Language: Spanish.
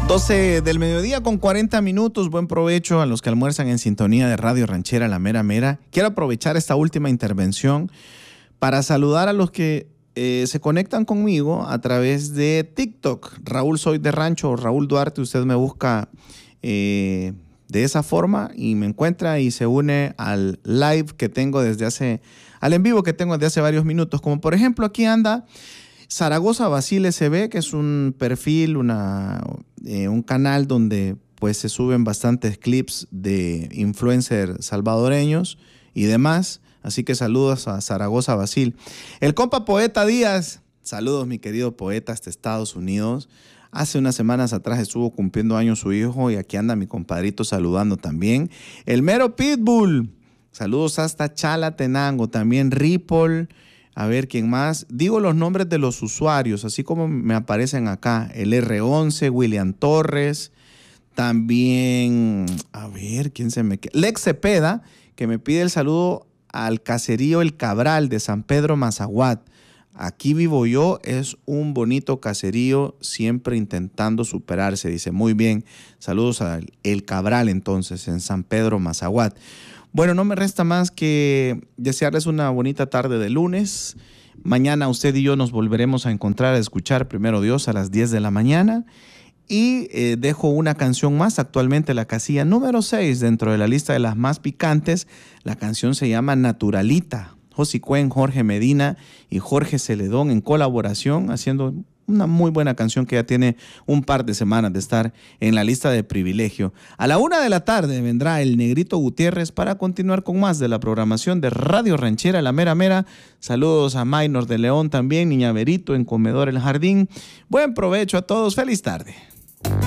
12 del mediodía con 40 minutos. Buen provecho a los que almuerzan en sintonía de Radio Ranchera La Mera Mera. Quiero aprovechar esta última intervención para saludar a los que se conectan conmigo a través de TikTok. Raúl Soy de Rancho, Raúl Duarte, usted me busca de esa forma y me encuentra y se une al live que tengo al en vivo que tengo desde hace varios minutos. Como por ejemplo aquí anda Zaragoza Basile SB, que es un perfil, un canal donde pues se suben bastantes clips de influencers salvadoreños y demás. Así que saludos a Zaragoza Basil. El compa Poeta Díaz, saludos mi querido poeta hasta Estados Unidos. Hace unas semanas atrás estuvo cumpliendo años su hijo y aquí anda mi compadrito saludando también. El mero Pitbull, saludos hasta Chalatenango, también Ripple. A ver, ¿quién más? Digo los nombres de los usuarios, así como me aparecen acá. El R11, William Torres, también, a ver, ¿quién se me queda? Lex Cepeda, que me pide el saludo al caserío El Cabral de San Pedro Mazahuat. Aquí vivo yo, es un bonito caserío, siempre intentando superarse. Dice, muy bien, saludos al El Cabral entonces, en San Pedro Mazahuat. Bueno, no me resta más que desearles una bonita tarde de lunes. Mañana usted y yo nos volveremos a encontrar a escuchar Primero Dios a las 10 de la mañana. Y dejo una canción más, actualmente la casilla número 6 dentro de la lista de las más picantes. La canción se llama Naturalita. Josy Cuen, Jorge Medina y Jorge Celedón en colaboración, haciendo una muy buena canción que ya tiene un par de semanas de estar en la lista de privilegio. A la 1 de la tarde vendrá el Negrito Gutiérrez para continuar con más de la programación de Radio Ranchera La Mera Mera. Saludos a Maynor de León también, Niña Berito en Comedor El Jardín. Buen provecho a todos, feliz tarde.